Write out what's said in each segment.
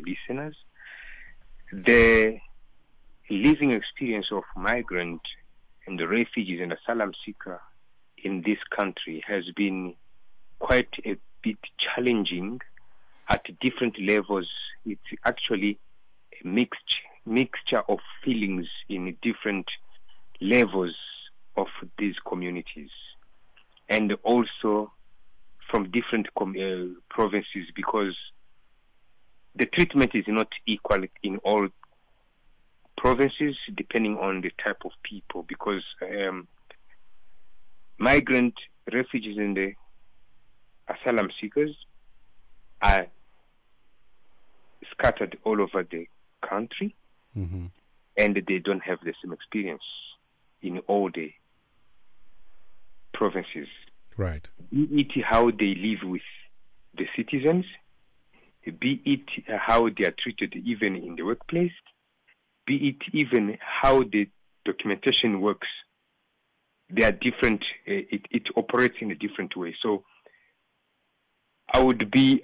listeners, the living experience of migrant and the refugees and asylum seeker in this country has been quite a bit challenging at different levels. It's actually a mixture of feelings in different levels of these communities, and also from different provinces, because the treatment is not equal in all provinces depending on the type of people, because migrant refugees and the asylum seekers are scattered all over the country, mm-hmm. and they don't have the same experience in all the provinces. Right. Be it how they live with the citizens, be it how they are treated even in the workplace, be it even how the documentation works. They are different. It operates in a different way. So I would be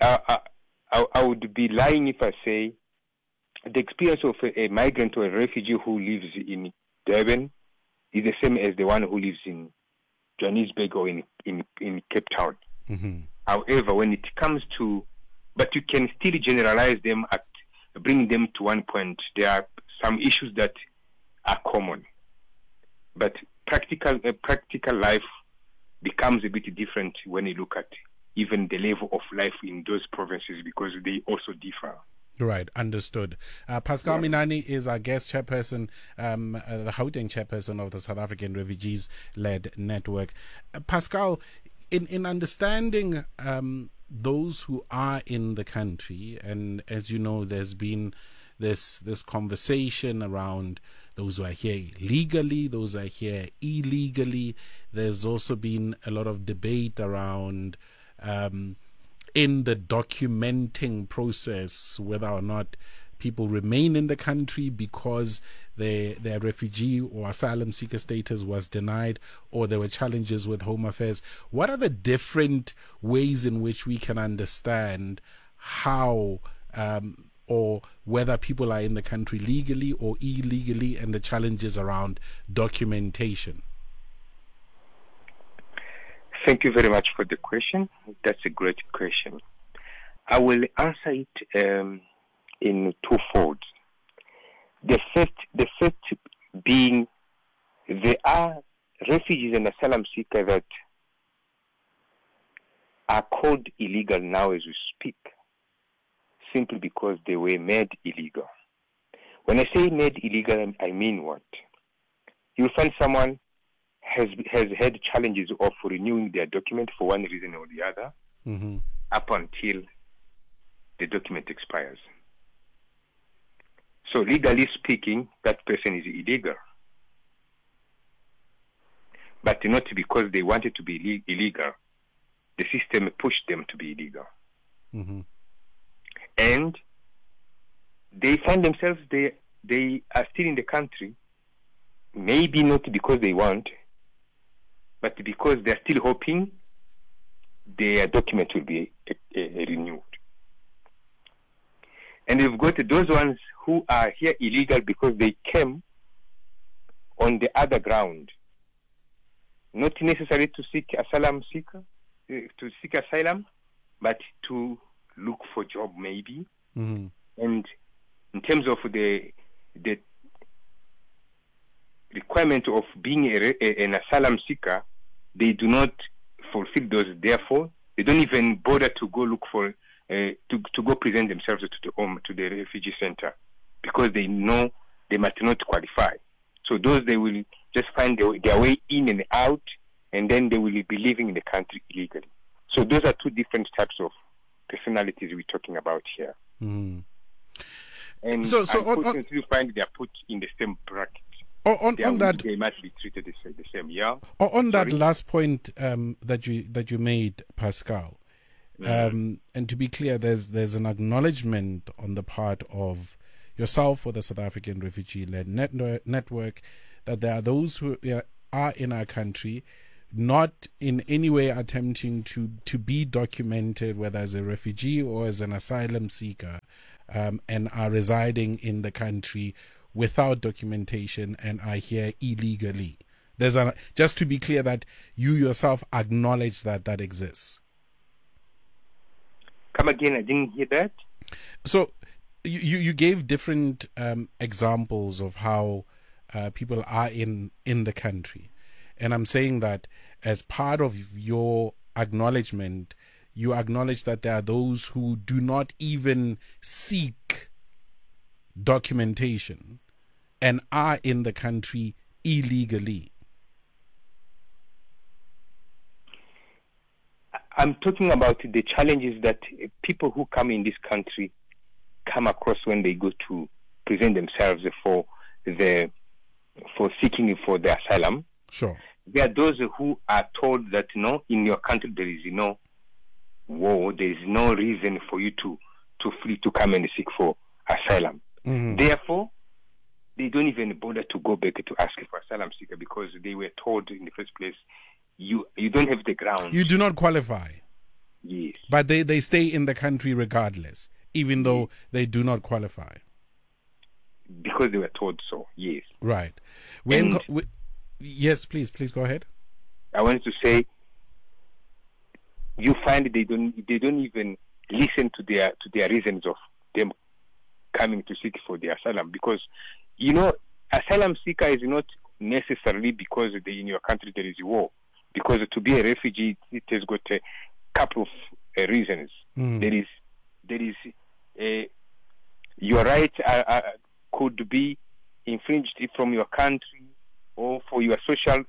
lying if I say the experience of a migrant or a refugee who lives in Durban is the same as the one who lives in Johannesburg or in Cape Town. Mm-hmm. However, when it comes to, but you can still generalize them at bring them to one point. There are some issues that are common, but practical life becomes a bit different when you look at even the level of life in those provinces, because they also differ. Right, understood. Pascal Minani is our guest chairperson, the Gauteng chairperson of the South African Refugees-led Network. Pascal, in understanding those who are in the country, and as you know, there's been this conversation around those who are here legally, those who are here illegally. There's also been a lot of debate around in the documenting process, whether or not people remain in the country because their refugee or asylum seeker status was denied, or there were challenges with Home Affairs. What are the different ways in which we can understand how or whether people are in the country legally or illegally, and the challenges around documentation? Thank you very much for the question. That's a great question. I will answer it in twofold. The first being, there are refugees and asylum seekers that are called illegal now as we speak, simply because they were made illegal. When I say made illegal, I mean what? You'll find someone has had challenges of renewing their document for one reason or the other, mm-hmm. up until the document expires. So legally speaking, that person is illegal. But not because they wanted to be illegal. The system pushed them to be illegal. Mm-hmm. And they find themselves, they are still in the country, maybe not because they want, but because they're still hoping their document will be renewed. And we've got those ones who are here illegal because they came on the other ground, not necessarily to seek asylum, but to look for job maybe. Mm-hmm. And in terms of the requirement of being an asylum seeker, they do not fulfill those. Therefore, they don't even bother to go look for to go present themselves to the refugee center, because they know they might not qualify. So those, they will just find their way in and out, and then they will be living in the country illegally. So those are two different types of personalities we're talking about here. Mm. And so unfortunately, you find they are put in the same bracket. On that, they must be treated the same. Yeah. On that last point that you made, Pascal, and to be clear, there's an acknowledgement on the part of yourself or the South African Refugee-led Network that there are those who are in our country, not in any way attempting to be documented, whether as a refugee or as an asylum seeker, and are residing in the country without documentation and are here illegally. Just to be clear that you yourself acknowledge that exists. Come again, I didn't hear that. So you gave different examples of how people are in the country. And I'm saying that as part of your acknowledgement, you acknowledge that there are those who do not even seek documentation and are in the country illegally. I'm talking about the challenges that people who come in this country come across when they go to present themselves for seeking for the asylum. Sure. There are those who are told that in your country there is no war, there is no reason for you to flee to come and seek for asylum. Mm-hmm. Therefore, they don't even bother to go back to ask for asylum seeker because they were told in the first place you don't have the ground. You do not qualify. Yes. But they stay in the country regardless, even though they do not qualify. Because they were told so, yes. Right. Yes, please go ahead. I wanted to say, you find they don't even listen to their reasons of them coming to seek for the asylum, because asylum seeker is not necessarily because in your country there is a war. Because to be a refugee, it has got a couple of reasons. Mm. There is your rights could be infringed from your country, or for your social,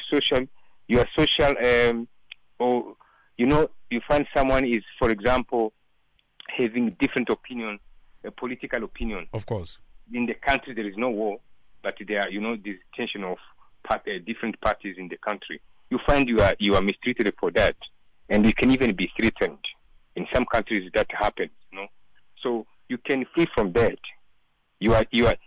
or you find someone is, for example, having different opinion, a political opinion. Of course, in the country there is no war, but there are this tension of different parties in the country. You find you are mistreated for that, and you can even be threatened. In some countries that happens, So you can flee from that. Your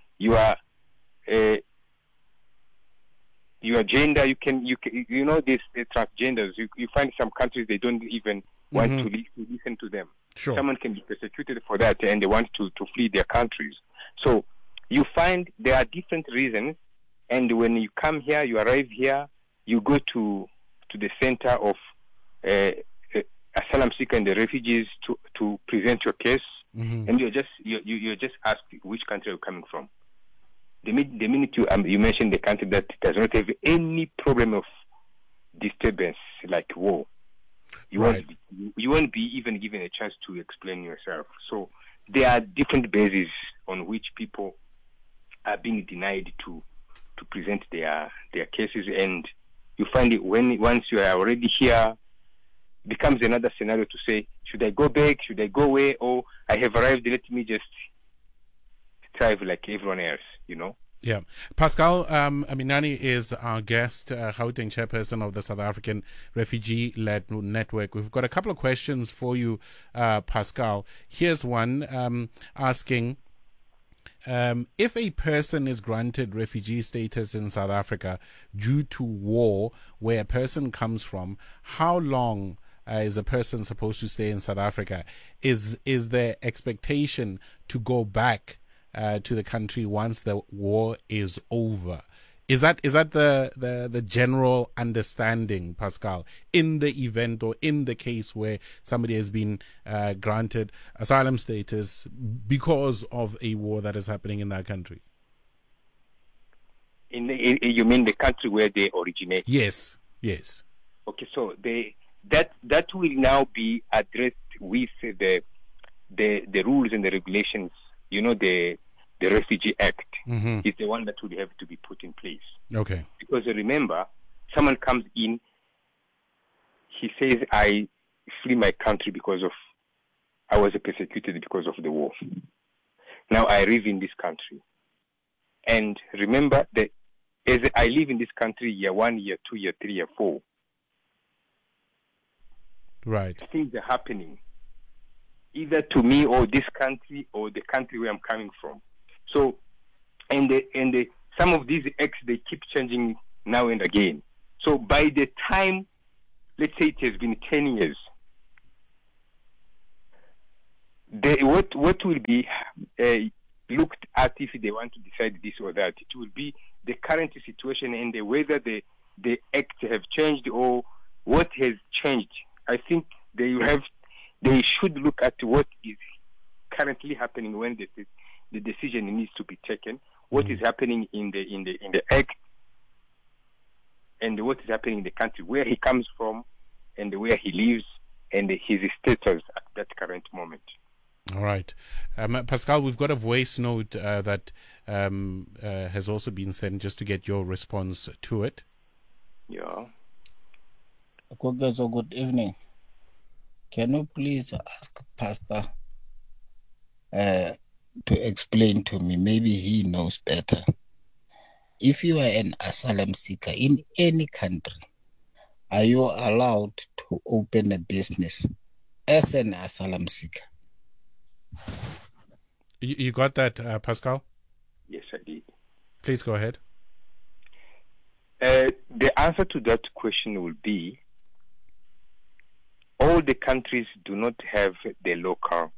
gender, you can these transgenders. You find some countries they don't even want to listen to them. Sure. Someone can be persecuted for that, and they want to flee their countries. So you find there are different reasons, and when you come here, you arrive here, you go to the center of asylum seeker and the refugees to present your case, and you're just asked which country you're coming from. The minute you mention the country that does not have any problem of disturbance like war, you won't be even given a chance to explain yourself. So there are different bases on which people are being denied to present their cases, and you find it once you are already here, becomes another scenario to say, should I go back? Should I go away? Or I have arrived, let me just thrive like everyone else, Yeah. Pascal Aminani is our guest, Gauteng chairperson of the South African Refugee-Led Network. We've got a couple of questions for you, Pascal. Here's one asking, if a person is granted refugee status in South Africa due to war where a person comes from, how long is a person supposed to stay in South Africa? Is there expectation to go back to the country once the war is over? Is that the general understanding, Pascal, in the event or in the case where somebody has been granted asylum status because of a war that is happening in that country? You mean the country where they originate? Yes. Okay, so that will now be addressed with the rules and the regulations. The Refugee Act is the one that would have to be put in place. Okay. Because remember, someone comes in, he says, I flee my country because I was persecuted because of the war. Now I live in this country. And remember that as I live in this country, year 1, year 2, year 3, year 4. Right. Things are happening, either to me or this country or the country where I'm coming from. So, and some of these acts, they keep changing now and again. So by the time, let's say it has been 10 years, what will be looked at if they want to decide this or that? It will be the current situation and whether the acts have changed or what has changed. I think they should look at what is currently happening when the decision needs to be taken. What is happening in the act, and what is happening in the country, where he comes from, and where he lives, and his status at that current moment. All right. Pascal, we've got a voice note that has also been sent just to get your response to it. Yeah. So good evening. Can you please ask Pastor to explain to me, maybe he knows better. If you are an asylum seeker in any country, are you allowed to open a business as an asylum seeker? You got that, Pascal? Yes, I did. Please go ahead. The answer to that question will be all the countries do not have the local,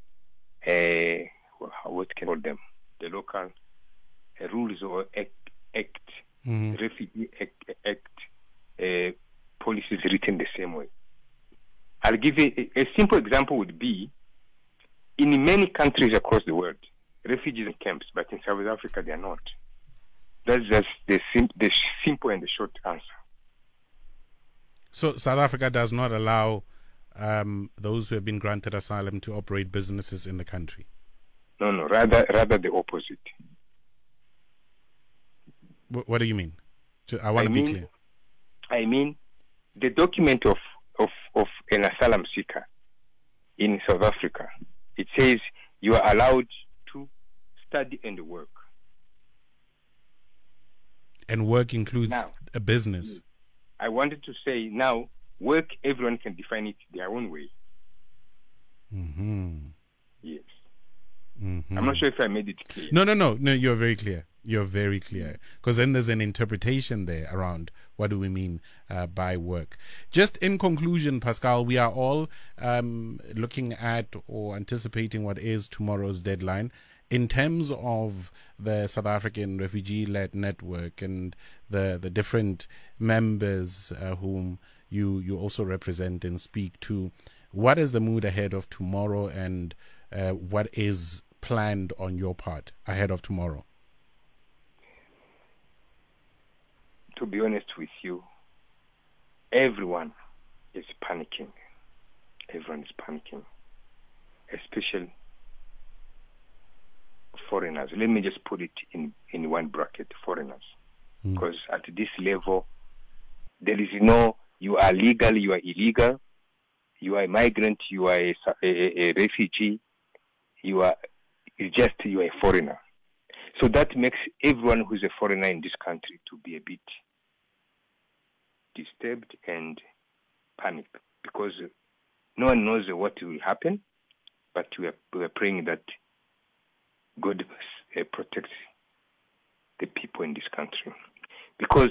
what can I call them? The local rules or act, refugee act policies written the same way. I'll give you a simple example would be in many countries across the world, refugees in camps, but in South Africa they are not. That's just the simple and the short answer. So South Africa does not allow those who have been granted asylum to operate businesses in the country? No, rather the opposite. What do you mean? I want to be clear. I mean, the document of an asylum seeker in South Africa, it says you are allowed to study and work. And work includes a business. I wanted to say now, work, everyone can define it their own way. Mm-hmm. Yes. Mm-hmm. I'm not sure if I made it clear. No, you're very clear. You're very clear. Because then there's an interpretation there around what do we mean by work. Just in conclusion, Pascal, we are all looking at or anticipating what is tomorrow's deadline. In terms of the South African refugee-led network and the different members whom you also represent and speak to, what is the mood ahead of tomorrow, and what is planned on your part ahead of tomorrow? To be honest with you, everyone is panicking. Everyone is panicking, especially foreigners. Let me just put it in one bracket, foreigners. Because at this level, there is no, you are legal, you are illegal, you are a migrant, you are a refugee, you are a foreigner. So that makes everyone who's a foreigner in this country to be a bit disturbed and panic, because no one knows what will happen, but we are praying that God protects the people in this country, because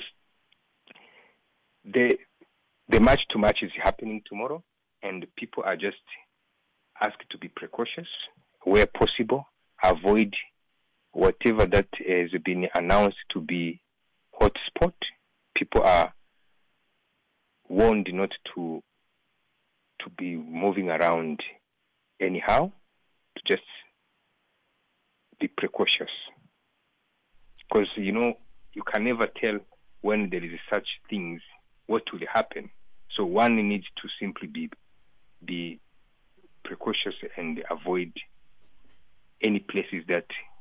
the march to march is happening tomorrow, and people are just asked to be precautious where possible, avoid whatever that has been announced to be hotspot. People are warned not to be moving around anyhow, to just be precautious, because you can never tell when there is such things what will happen. So one needs to simply be precautious and avoid any places that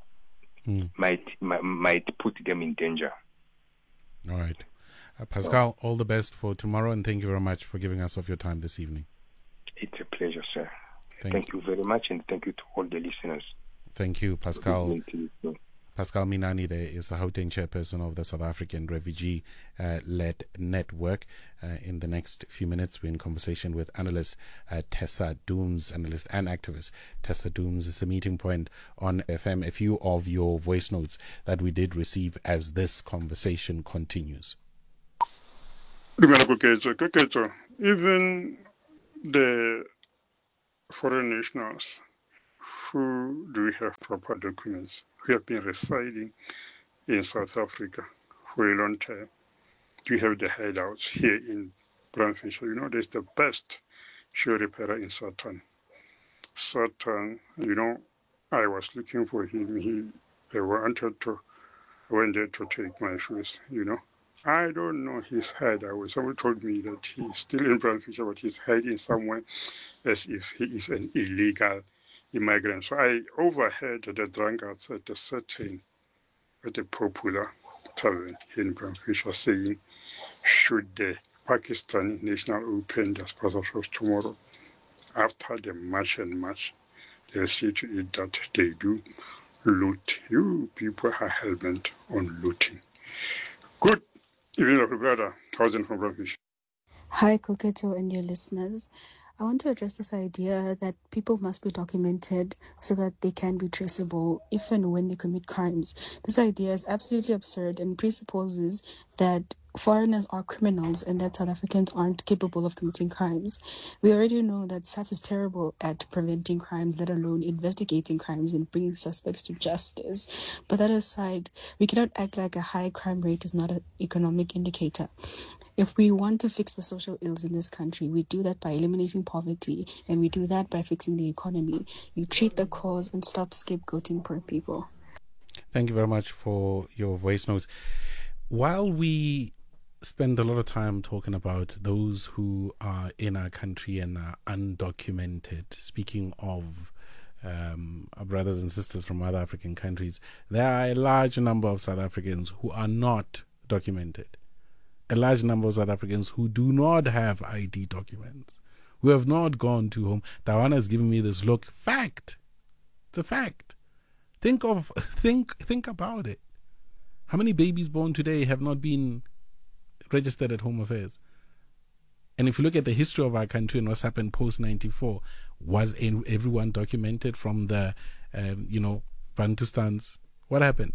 might put them in danger. All right. Pascal, all the best for tomorrow, and thank you very much for giving us of your time this evening. It's a pleasure, sir. Thank you very much, and thank you to all the listeners. Thank you, Pascal. Pascal Minani there is the Gauteng chairperson of the South African Refugee-led Network. In the next few minutes, we're in conversation with analyst Tessa Dooms, analyst and activist Tessa Dooms. Is the meeting point on FM. A few of your voice notes that we did receive as this conversation continues. Even the foreign nationals who do we have proper documents, who have been residing in South Africa for a long time. We have the hideouts here in Brandfisher. You know, there's the best shoe repairer in Sutton. You know, I was looking for him. I went there to take my shoes, you know. I don't know his hideout. Someone told me that he's still in Brandfisher, but he's hiding somewhere as if he is an illegal immigrant. So I overheard the drunkards at a popular tavern in Brandfisher saying, should the Pakistani National open their sponsorships tomorrow, after the march and march, they'll see to it that they do loot. You people are hell-bent on looting. Good evening, brother. Thousand from Brandfisher. Hi, Koketo and your listeners. I want to address this idea that people must be documented so that they can be traceable if and when they commit crimes. This idea is absolutely absurd and presupposes that foreigners are criminals and that South Africans aren't capable of committing crimes. We already know that SAPS is terrible at preventing crimes, let alone investigating crimes and bringing suspects to justice. But that aside, we cannot act like a high crime rate is not an economic indicator. If we want to fix the social ills in this country, we do that by eliminating poverty, and we do that by fixing the economy. You treat the cause and stop scapegoating poor people. Thank you very much for your voice notes. While we spend a lot of time talking about those who are in our country and are undocumented, speaking of our brothers and sisters from other African countries, there are a large number of South Africans who are not documented. A large number of South Africans who do not have ID documents, who have not gone to home. Tawana is giving me this look. Fact. It's a fact. Think about it. How many babies born today have not been registered at Home Affairs? And if you look at the history of our country and what's happened post-94, was everyone documented from the, Bantustans? What happened?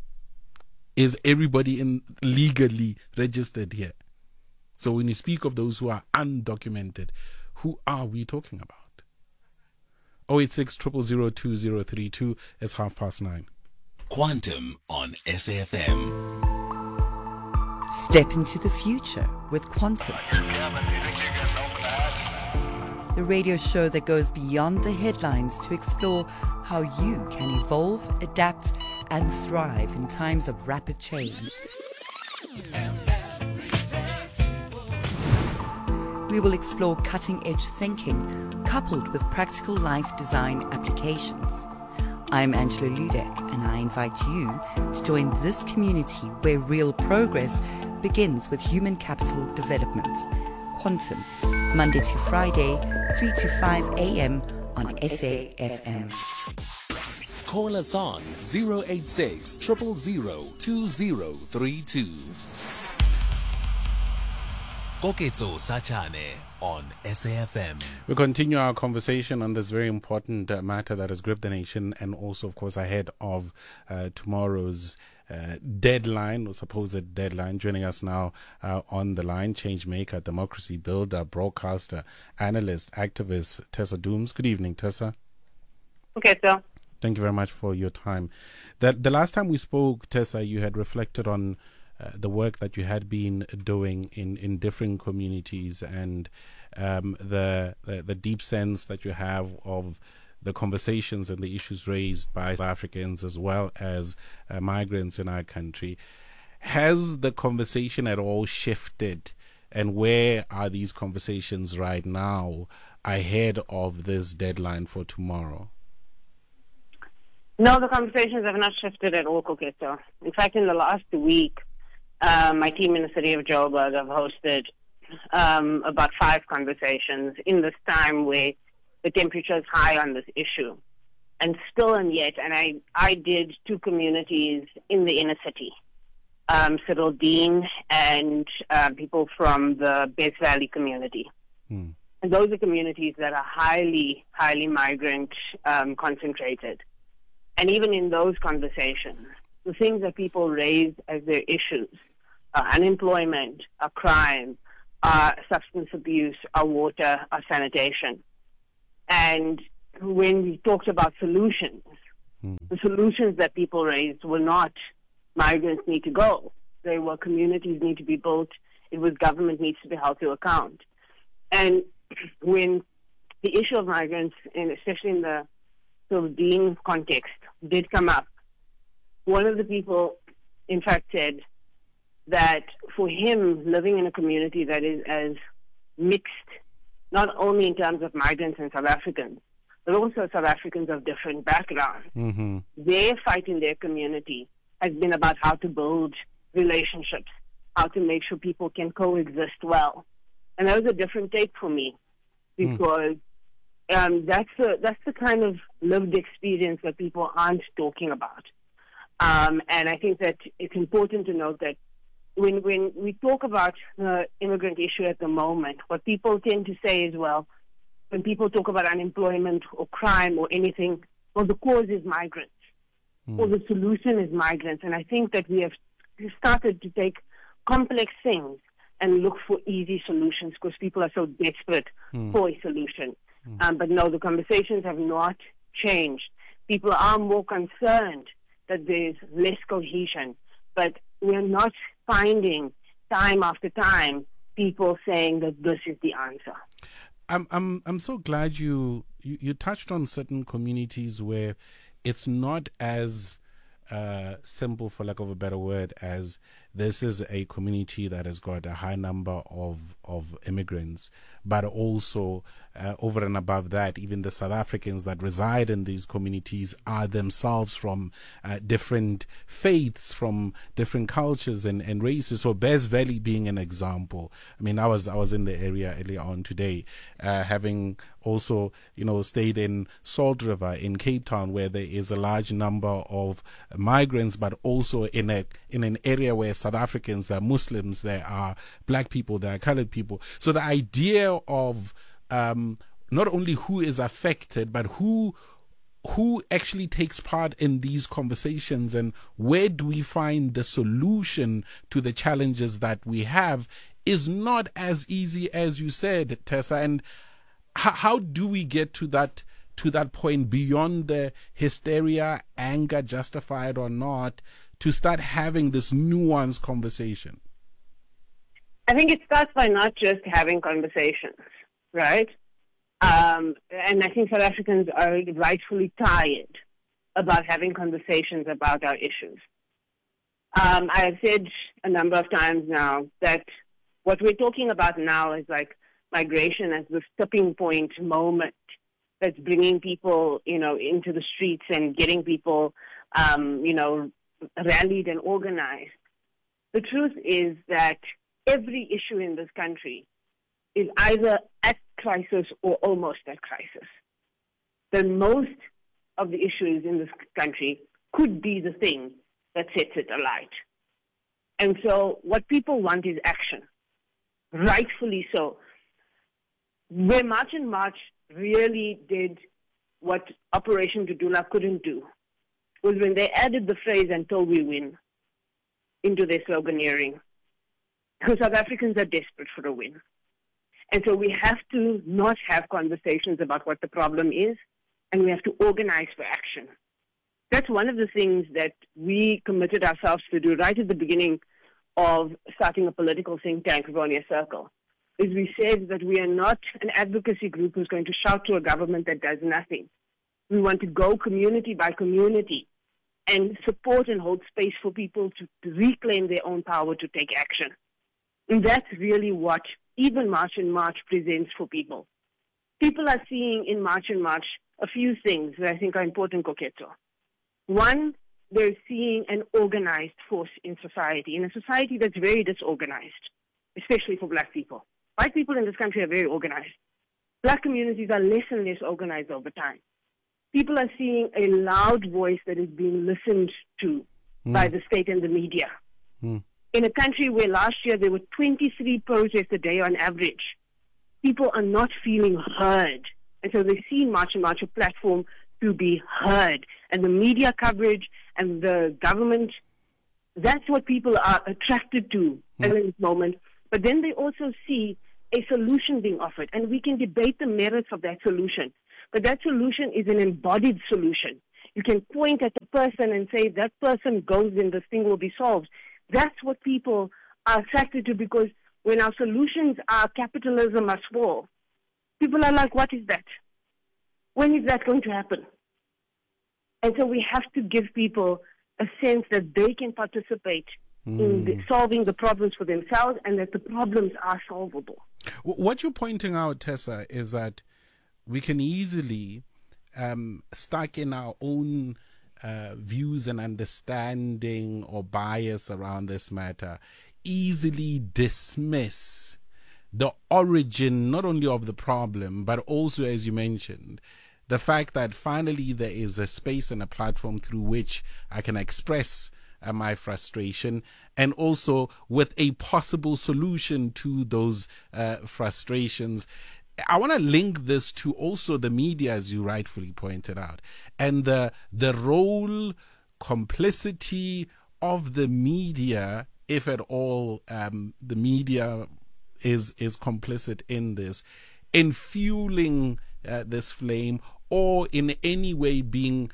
Is everybody legally registered here? So when you speak of those who are undocumented, who are we talking about? 086 000 2032 is 9:30. Quantum on SAFM. Step into the future with Quantum. The radio show that goes beyond the headlines to explore how you can evolve, adapt, and thrive in times of rapid change. We will explore cutting-edge thinking coupled with practical life design applications. I'm Angela Ludek, and I invite you to join this community where real progress begins with human capital development. Quantum, Monday to Friday, 3 to 5 a.m. on SAFM. Call us on 086 000 2032. Koketso Sachane on SAFM. We continue our conversation on this very important matter that has gripped the nation, and also, of course, ahead of tomorrow's deadline, or supposed deadline. Joining us now on the line, Changemaker, democracy builder, broadcaster, analyst, activist, Tessa Dooms. Good evening, Tessa. Okay, so. Thank you very much for your time. The last time we spoke, Tessa, you had reflected on the work that you had been doing in different communities, and the deep sense that you have of the conversations and the issues raised by Africans as well as migrants in our country. Has the conversation at all shifted, and where are these conversations right now ahead of this deadline for tomorrow? No, the conversations have not shifted at all, Koketo. In fact, in the last week, my team in the city of Joburg have hosted about 5 conversations in this time where the temperature is high on this issue. And still and yet, and I did 2 communities in the inner city, Cyril Dean and people from the Best Valley community. And those are communities that are highly, highly migrant concentrated. And even in those conversations, the things that people raise as their issues are unemployment, are crime, are substance abuse, are water, are sanitation. And when we talked about solutions, the solutions that people raised were not migrants need to go. They were communities need to be built. It was government needs to be held to account. And when the issue of migrants, and especially in the sort of Dean context, did come up, one of the people, in fact, said that for him, living in a community that is as mixed, not only in terms of migrants and South Africans, but also South Africans of different backgrounds, their fight in their community has been about how to build relationships, how to make sure people can coexist well. And that was a different take for me, because that's the kind of lived experience that people aren't talking about. And I think that it's important to note that when we talk about the immigrant issue at the moment, what people tend to say is, well, when people talk about unemployment or crime or anything, well, the cause is migrants, or the solution is migrants. And I think that we have started to take complex things and look for easy solutions because people are so desperate for a solution. But no, the conversations have not changed. People are more concerned that there's less cohesion, but we're not finding time after time people saying that this is the answer. I'm so glad you touched on certain communities where it's not as simple, for lack of a better word, as this is a community that has got a high number of immigrants, but also over and above that, even the South Africans that reside in these communities are themselves from different faiths, from different cultures and races. So Bears Valley being an example. I mean, I was in the area earlier on today, having also, stayed in Salt River in Cape Town, where there is a large number of migrants, but also in an area where South Africans, there are Muslims, there are black people, there are colored people. So the idea of not only who is affected, but who actually takes part in these conversations, and where do we find the solution to the challenges that we have, is not as easy as you said, Tessa. And how do we get to that point, beyond the hysteria, anger, justified or not, to start having this nuanced conversation? I think it starts by not just having conversations, right? And I think South Africans are rightfully tired about having conversations about our issues. I have said a number of times now that what we're talking about now is like migration as the tipping point moment that's bringing people, into the streets and getting people, rallied and organized. The truth is that every issue in this country is either at crisis or almost at crisis. Then most of the issues in this country could be the thing that sets it alight. And so what people want is action, rightfully so. Where March and March really did what Operation Dudula couldn't do was when they added the phrase "until we win" into their sloganeering. Because South Africans are desperate for a win. And so we have to not have conversations about what the problem is, and we have to organize for action. That's one of the things that we committed ourselves to do right at the beginning of starting a political think tank, Rivonia Circle, is we said that we are not an advocacy group who's going to shout to a government that does nothing. We want to go community by community and support and hold space for people to reclaim their own power to take action. And that's really what even March and March presents for people. People are seeing in March and March a few things that I think are important, Koketso. One, they're seeing an organized force in society, in a society that's very disorganized, especially for black people. White people in this country are very organized. Black communities are less and less organized over time. People are seeing a loud voice that is being listened to by the state and the media. In a country where last year there were 23 protests a day on average, people are not feeling heard. And so they see March and March a platform to be heard. And the media coverage and the government, that's what people are attracted to at this moment. But then they also see a solution being offered. And we can debate the merits of that solution. but that solution is an embodied solution. You can point at the person and say, that person goes and this thing will be solved. That's what people are attracted to, because when our solutions are capitalism must fall, people are like, what is that? When is that going to happen? And so we have to give people a sense that they can participate in solving the problems for themselves, and that the problems are solvable. What you're pointing out, Tessa, is that we can easily, stuck in our own views and understanding or bias around this matter, easily dismiss the origin not only of the problem, but also, as you mentioned, the fact that finally there is a space and a platform through which I can express my frustration, and also with a possible solution to those frustrations. I want to link this to also the media, as you rightfully pointed out, and the role, complicity of the media, if at all the media is complicit in this, in fueling this flame, or in any way being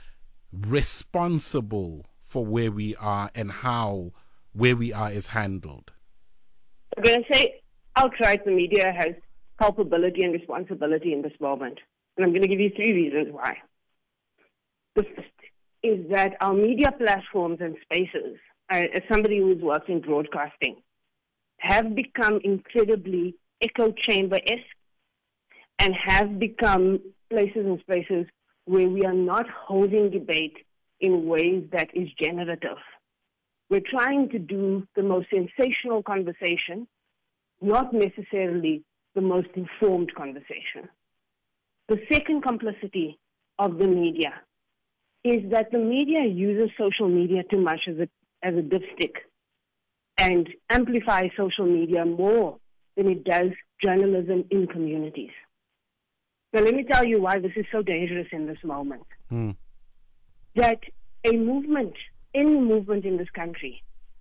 responsible for where we are and how where we are is handled. I'm going to say outright the media has culpability and responsibility in this moment. And I'm going to give you 3 reasons why. The first is that our media platforms and spaces, as somebody who's worked in broadcasting, have become incredibly echo chamber-esque and have become places and spaces where we are not holding debate in ways that is generative. We're trying to do the most sensational conversation, not necessarily the most informed conversation. The second complicity of the media is that the media uses social media too much as a dipstick and amplifies social media more than it does journalism in communities. Now, let me tell you why this is so dangerous in this moment. That a movement, any movement in this country,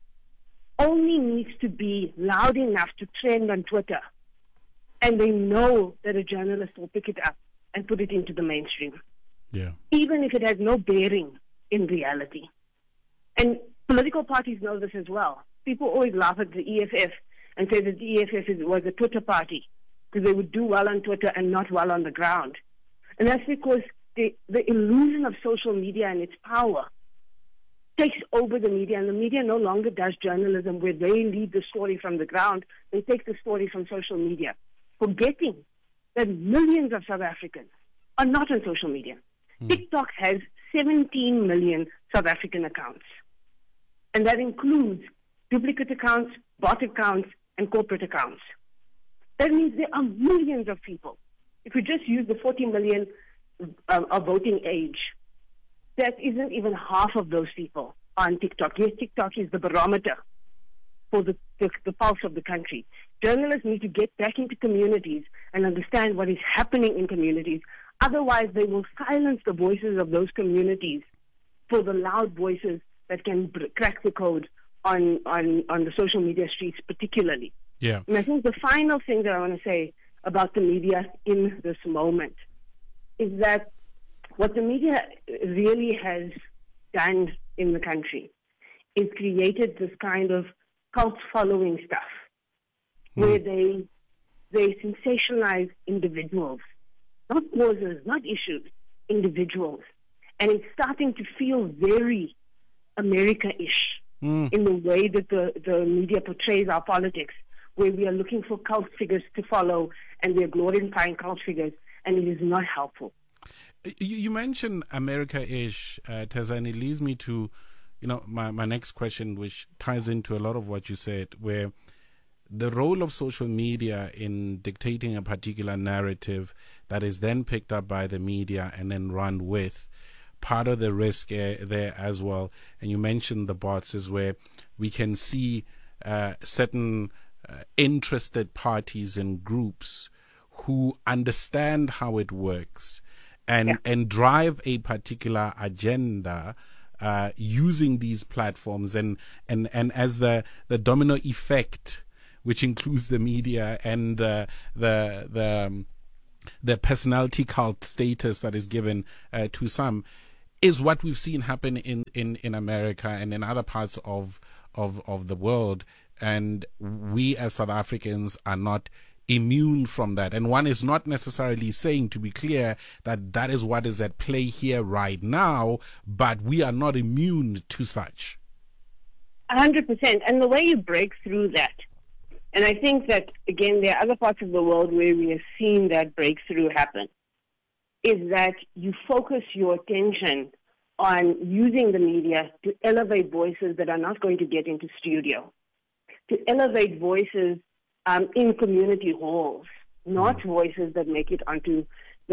only needs to be loud enough to trend on Twitter, and they know that a journalist will pick it up and put it into the mainstream. Yeah. Even if it has no bearing in reality. And political parties know this as well. People always laugh at the EFF and say that the EFF was a Twitter party because they would do well on Twitter and not well on the ground. And that's because the illusion of social media and its power takes over the media, and the media no longer does journalism where they lead the story from the ground. They take the story from social media, forgetting that millions of South Africans are not on social media. TikTok has 17 million South African accounts, and that includes duplicate accounts, bot accounts, and corporate accounts. That means there are millions of people. If we just use the 40 million of voting age, that isn't even half of those people on TikTok. Yes, TikTok is the barometer for the pulse of the country. Journalists need to get back into communities and understand what is happening in communities. Otherwise, they will silence the voices of those communities for the loud voices that can crack the code on the social media streets particularly. Yeah. And I think the final thing that I want to say about the media in this moment is that what the media really has done in the country is created this kind of cult following stuff where they sensationalize individuals, not causes, not issues, individuals. And it's starting to feel very America-ish in the way that the media portrays our politics, where we are looking for cult figures to follow and we are glorifying cult figures, and it is not helpful. You mentioned America-ish, Tessa, and it leads me to, my next question, which ties into a lot of what you said, where the role of social media in dictating a particular narrative that is then picked up by the media and then run with, part of the risk there as well, and you mentioned the bots, is where we can see certain interested parties and groups who understand how it works and drive a particular agenda using these platforms, and as the domino effect, which includes the media and the personality cult status that is given to some is what we've seen happen in America and in other parts of the world. And we as South Africans are not immune from that. And one is not necessarily saying, to be clear, that that is what is at play here right now, but we are not immune to such. 100%. And the way you break through that, and I think that, again, there are other parts of the world where we have seen that breakthrough happen, is that you focus your attention on using the media to elevate voices that are not going to get into studio, to elevate voices in community halls, not voices that make it onto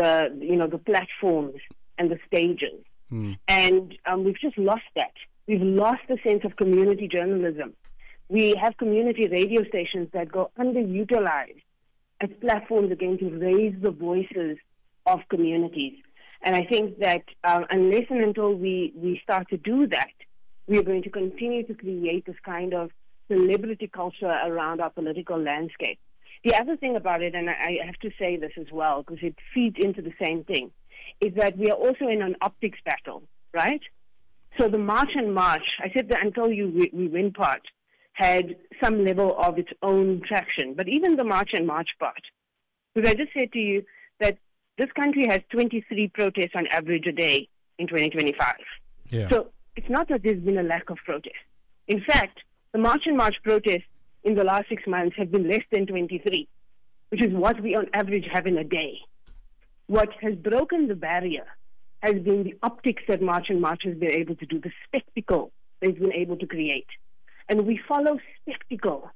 the platforms and the stages. And we've just lost that. We've lost the sense of community journalism. We have community radio stations that go underutilized as platforms again to raise the voices of communities. And I think that unless and until we start to do that, we are going to continue to create this kind of celebrity culture around our political landscape. The other thing about it, and I have to say this as well, because it feeds into the same thing, is that we are also in an optics battle, right? So the March and March, I said that until we win part, had some level of its own traction. But even the March and March part, because I just said to you that this country has 23 protests on average a day in 2025. Yeah. So it's not that there's been a lack of protest. In fact, the March and March protests in the last 6 months have been less than 23, which is what we on average have in a day. What has broken the barrier has been the optics that March and March has been able to do, the spectacle they've been able to create. And we follow spectacle.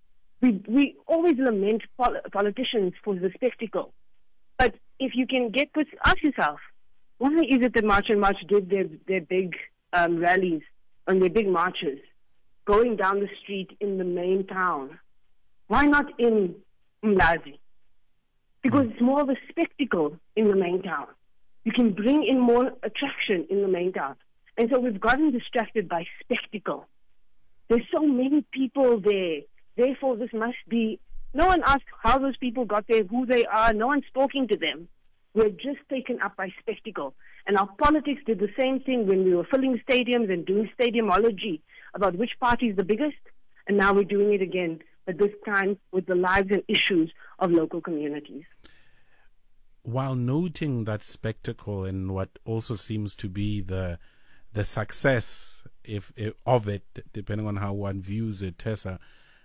We always lament politicians for the spectacle. But if you can ask yourself, why is it that March and March did their big rallies and their big marches going down the street in the main town? Why not in Umlazi? Because it's more of a spectacle in the main town. You can bring in more attraction in the main town. And so we've gotten distracted by spectacle. There's so many people there. Therefore, this must be... No one asked how those people got there, who they are. No one's talking to them. We're just taken up by spectacle. And our politics did the same thing when we were filling stadiums and doing stadiumology about which party is the biggest. And now we're doing it again, but this time with the lives and issues of local communities. While noting that spectacle and what also seems to be the success of it, depending on how one views it, Tessa,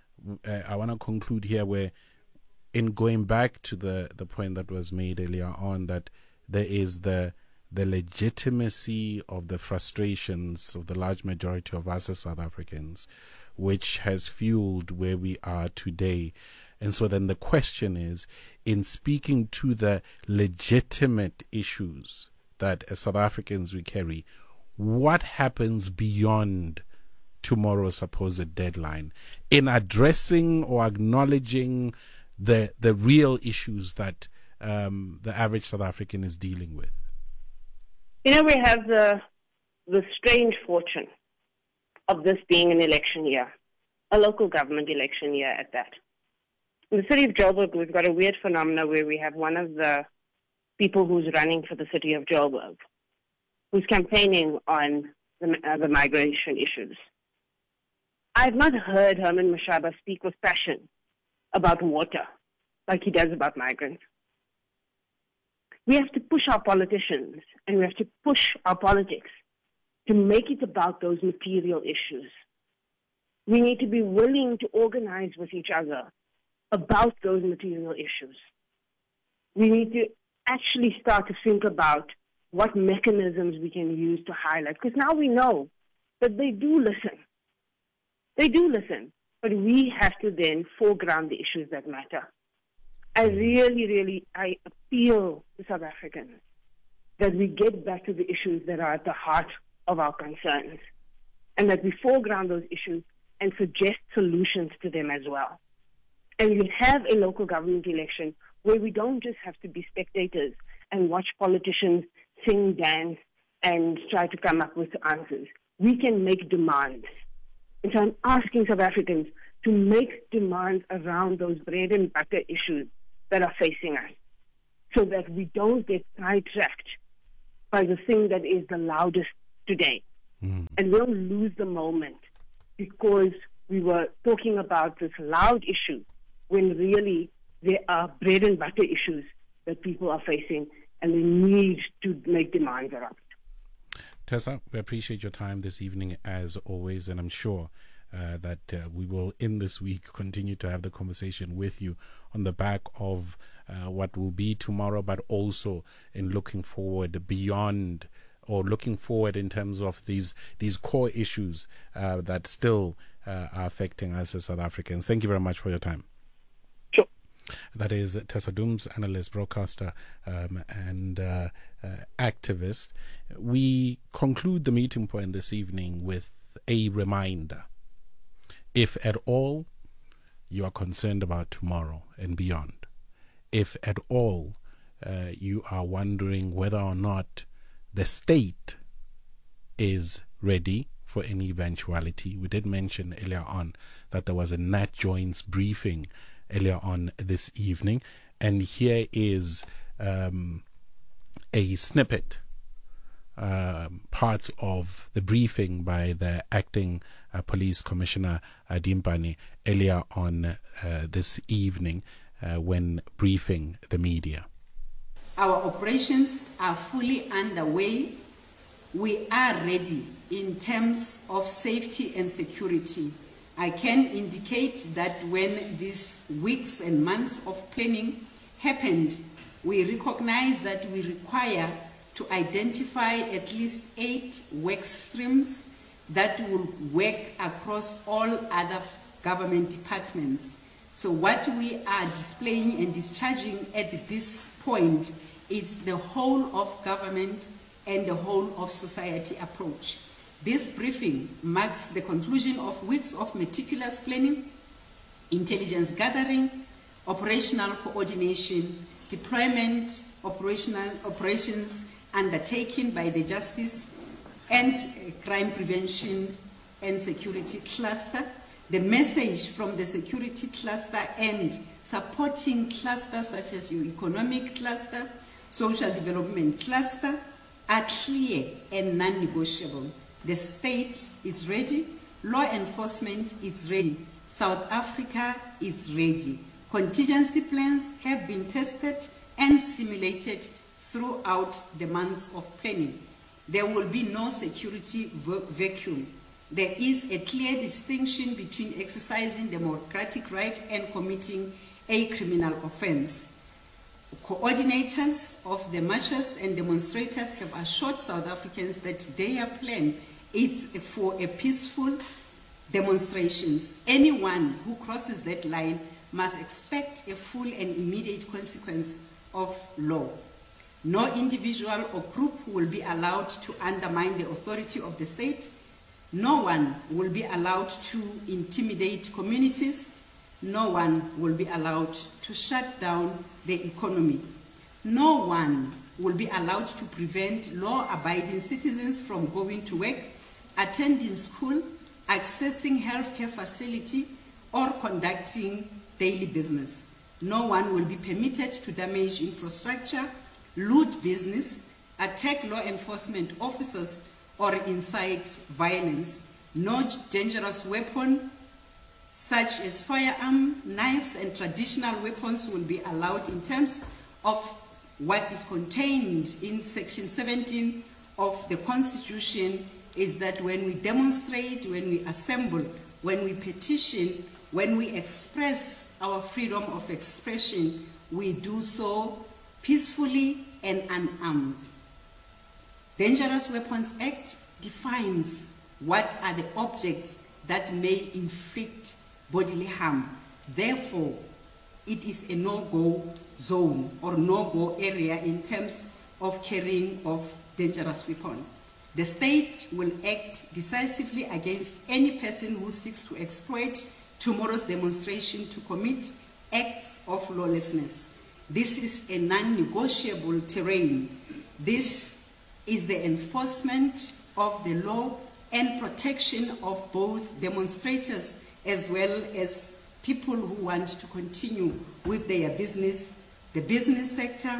I want to conclude here where, in going back to the point that was made earlier on, that there is the legitimacy of the frustrations of the large majority of us as South Africans, which has fueled where we are today. And so then the question is, in speaking to the legitimate issues that as South Africans we carry, what happens beyond tomorrow's supposed deadline in addressing or acknowledging the real issues that the average South African is dealing with? You know, we have the strange fortune of this being an election year, a local government election year at that. In the city of Joburg, we've got a weird phenomena where we have one of the people who's running for the city of Joburg, who's campaigning on the migration issues. I've not heard Herman Mashaba speak with passion about water like he does about migrants. We have to push our politicians and we have to push our politics to make it about those material issues. We need to be willing to organize with each other about those material issues. We need to actually start to think about what mechanisms we can use to highlight, because now we know that they do listen. They do listen, but we have to then foreground the issues that matter. I really appeal to South Africans that we get back to the issues that are at the heart of our concerns, and that we foreground those issues and suggest solutions to them as well. And we have a local government election where we don't just have to be spectators and watch politicians sing, dance, and try to come up with answers. We can make demands. And so I'm asking South Africans to make demands around those bread and butter issues that are facing us. so that we don't get sidetracked by the thing that is the loudest today. And we don't lose the moment because we were talking about this loud issue when really there are bread and butter issues that people are facing and they need to make demands around. Tessa, we appreciate your time this evening as always, and I'm sure that we will in this week continue to have the conversation with you on the back of what will be tomorrow, but also in looking forward beyond, or looking forward in terms of these core issues that still are affecting us as South Africans. Thank you very much for your time. Sure. That is Tessa Dooms, analyst, broadcaster, and activist. We conclude the meeting point this evening with a reminder. If at all you are concerned about tomorrow and beyond, if at all you are wondering whether or not the state is ready for any eventuality, we did mention earlier on that there was a Nat Joins briefing earlier on this evening, and here is a snippet, parts of the briefing by the acting Police Commissioner Dimpane earlier on this evening when briefing the media. Our operations are fully underway. We are ready in terms of safety and security. I can indicate that when these weeks and months of planning happened, we recognize that we require to identify at least 8 work streams that will work across all other government departments. So what we are displaying and discharging at this point is the whole of government and the whole of society approach. This briefing marks the conclusion of weeks of meticulous planning, intelligence gathering, operational coordination, deployment, operations undertaken by the Justice and Crime Prevention and Security Cluster. The message from the Security Cluster and supporting clusters such as your Economic Cluster, Social Development Cluster are clear and non-negotiable. The state is ready, law enforcement is ready, South Africa is ready. Contingency plans have been tested and simulated throughout the months of planning. There will be no security vacuum. There is a clear distinction between exercising democratic right and committing a criminal offense. Coordinators of the marchers and demonstrators have assured South Africans that their plan is for a peaceful demonstrations. Anyone who crosses that line must expect a full and immediate consequence of law. No individual or group will be allowed to undermine the authority of the state. No one will be allowed to intimidate communities. No one will be allowed to shut down the economy. No one will be allowed to prevent law-abiding citizens from going to work, attending school, accessing healthcare facility, or conducting daily business. No one will be permitted to damage infrastructure, loot business, attack law enforcement officers, or incite violence. No dangerous weapon, such as firearm, knives, and traditional weapons will be allowed in terms of what is contained in Section 17 of the Constitution is that when we demonstrate, when we assemble, when we petition, when we express our freedom of expression, we do so peacefully and unarmed. Dangerous Weapons Act defines what are the objects that may inflict bodily harm. Therefore, it is a no-go zone or no-go area in terms of carrying of dangerous weapon. The state will act decisively against any person who seeks to exploit tomorrow's demonstration to commit acts of lawlessness. This is a non-negotiable terrain. This is the enforcement of the law and protection of both demonstrators as well as people who want to continue with their business, the business sector,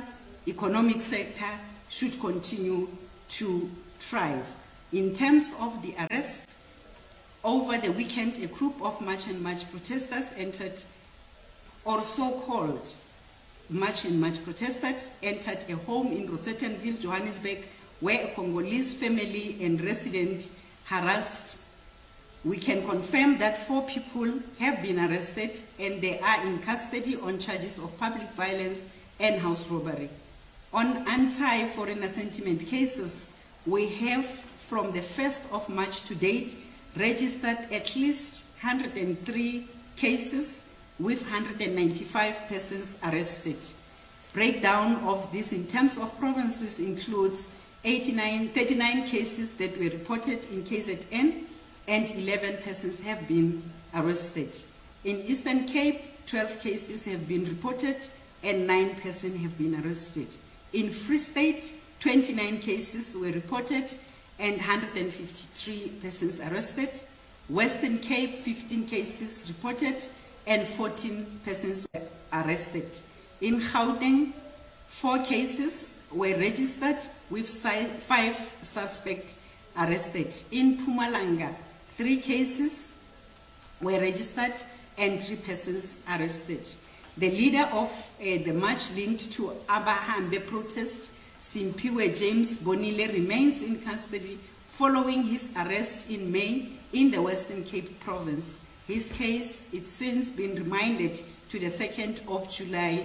economic sector should continue to thrive. In terms of the arrests, over the weekend, a group of March and March protesters entered, or so-called March and March protesters entered a home in Rosettenville, Johannesburg, where a Congolese family and resident harassed. We can confirm that 4 people have been arrested and they are in custody on charges of public violence and house robbery. On anti-foreigner sentiment cases, we have from the 1st of March to date registered at least 103 cases with 195 persons arrested. Breakdown of this in terms of provinces includes 39 cases that were reported in KZN and 11 persons have been arrested. In Eastern Cape, 12 cases have been reported and 9 persons have been arrested. In Free State, 29 cases were reported and 153 persons arrested. Western Cape, 15 cases reported and 14 persons were arrested. In Gauteng, 4 cases were registered with 5 suspects arrested. In Mpumalanga, 3 cases were registered and 3 persons arrested. The leader of the march linked to Abahambe protest, Simpiwe James Bonile, remains in custody following his arrest in May in the Western Cape province. His case has since been remanded to the 2nd of July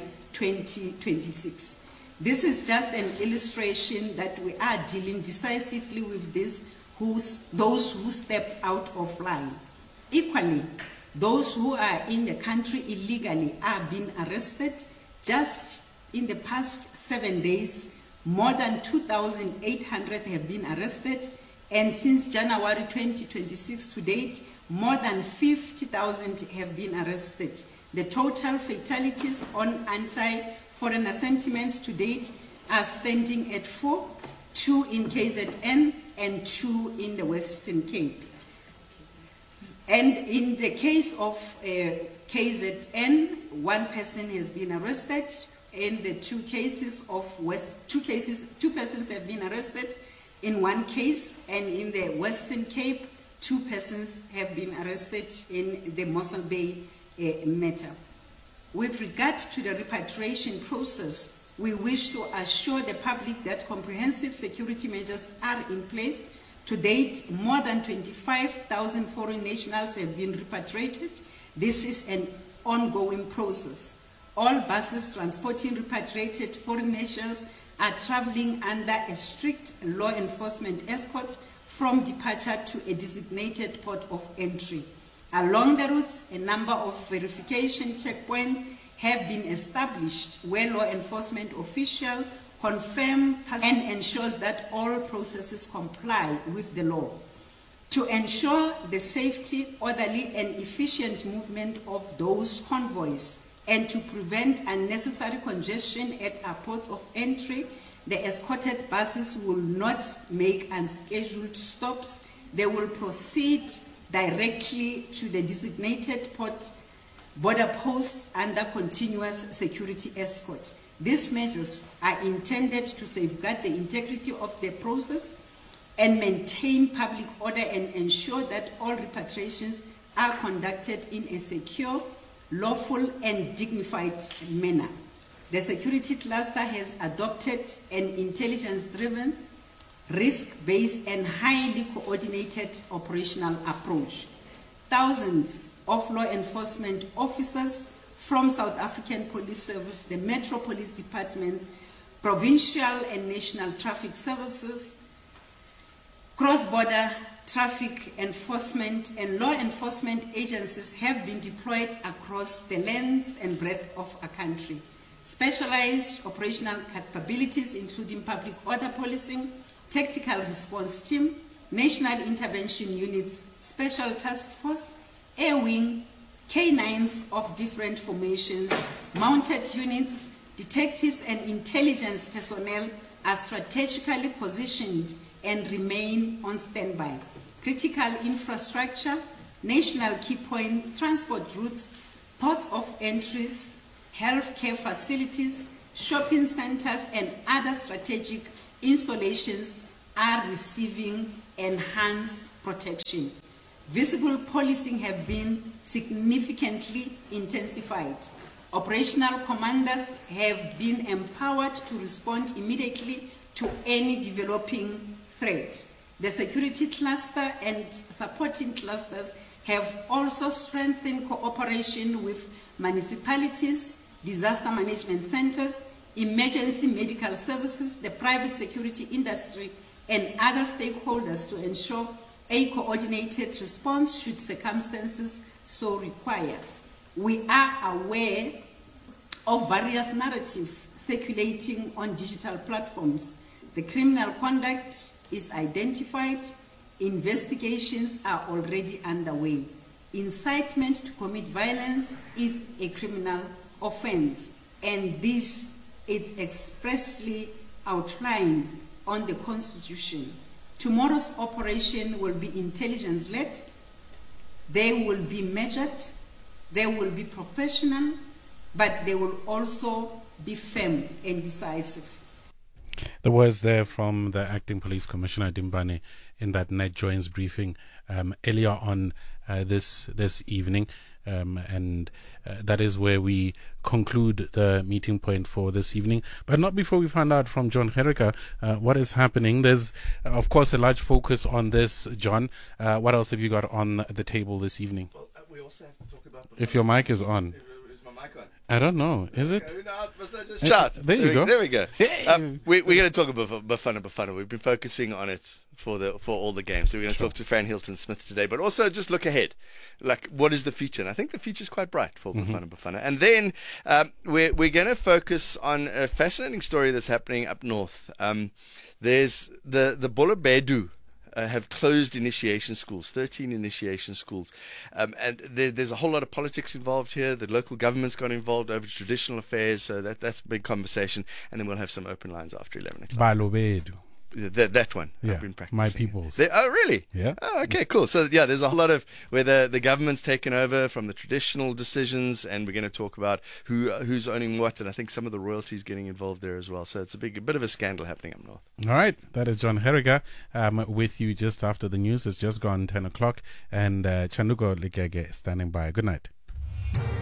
2026. This is just an illustration that we are dealing decisively with those who step out of line. Equally, those who are in the country illegally are being arrested. Just in the past 7 days, more than 2,800 have been arrested, and since January 2026 to date, more than 50,000 have been arrested. The total fatalities on anti-foreigner sentiments to date are standing at 4, 2 in KZN and 2 in the Western Cape. And in the case of KZN, 1 person has been arrested. In the 2 cases of two persons have been arrested in 1 case, and in the Western Cape, 2 persons have been arrested in the Mossel Bay matter. With regard to the repatriation process, we wish to assure the public that comprehensive security measures are in place. To date, more than 25,000 foreign nationals have been repatriated. This is an ongoing process. All buses transporting repatriated foreign nationals are traveling under a strict law enforcement escort from departure to a designated port of entry. Along the routes, a number of verification checkpoints have been established where law enforcement officials confirm and ensures that all processes comply with the law. To ensure the safety, orderly, and efficient movement of those convoys, and to prevent unnecessary congestion at our ports of entry, the escorted buses will not make unscheduled stops. They will proceed directly to the designated border posts under continuous security escort. These measures are intended to safeguard the integrity of the process and maintain public order and ensure that all repatriations are conducted in a secure, lawful, and dignified manner. The security cluster has adopted an intelligence-driven, risk-based, and highly coordinated operational approach. Thousands of law enforcement officers from South African Police Service, the Metro Police Departments, provincial and national traffic services, cross-border traffic enforcement, and law enforcement agencies have been deployed across the length and breadth of our country. Specialized operational capabilities, including public order policing, tactical response team, national intervention units, special task force, air wing, K9s of different formations, mounted units, detectives, and intelligence personnel are strategically positioned and remain on standby. Critical infrastructure, national key points, transport routes, ports of entries, healthcare facilities, shopping centers, and other strategic installations are receiving enhanced protection. Visible policing have been significantly intensified. Operational commanders have been empowered to respond immediately to any developing threat. The security cluster and supporting clusters have also strengthened cooperation with municipalities, disaster management centers, emergency medical services, the private security industry, and other stakeholders to ensure a coordinated response should circumstances so require. We are aware of various narratives circulating on digital platforms. The criminal conduct is identified. Investigations are already underway. Incitement to commit violence is a criminal offense, and this is expressly outlined on the Constitution. Tomorrow's operation will be intelligence-led. They will be measured, they will be professional, but they will also be firm and decisive. The words there from the Acting Police Commissioner Dimbane in that Net Joins briefing earlier on this evening. And that is where we conclude the meeting point for this evening, but not before we find out from John Gericka what is happening. There's of course a large focus on this, John. What else have you got on the table this evening? Well, we also have to talk about if your mic is on. Is my mic on? I don't know. Is it? Just shout. There you go. There we go. We're going to talk about Bafana. We've been focusing on it for all the games. So we're going to talk to Fran Hilton Smith today, but also just look ahead. Like, what is the future? And I think the future is quite bright for Bafana. And then we're going to focus on a fascinating story that's happening up north. There's the Bolobedu. Have closed initiation schools, 13 initiation schools. And there's a whole lot of politics involved here. The local government's got involved over traditional affairs, so that's a big conversation. And then we'll have some open lines after 11 o'clock. Balobedu. That one. Yeah, I've been practicing. My peoples. Oh, really? Yeah. Oh, okay, cool. So, yeah, there's a whole lot of where the government's taken over from the traditional decisions, and we're going to talk about who's owning what, and I think some of the royalties getting involved there as well. So it's a bit of a scandal happening up north. All right. That is John Gericka with you just after the news. It's just gone 10 o'clock, and Chanduko Likege standing by. Good night.